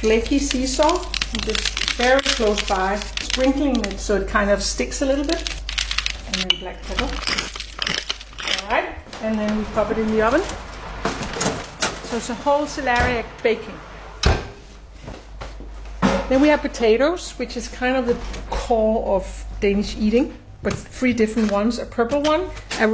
flaky sea salt, just very close by, sprinkling it so it kind of sticks a little bit, and then black pepper. Alright, and then we pop it in the oven. So it's a whole celeriac baking. Then we have potatoes, which is kind of the core of Danish eating, but 3 different ones. A purple one, a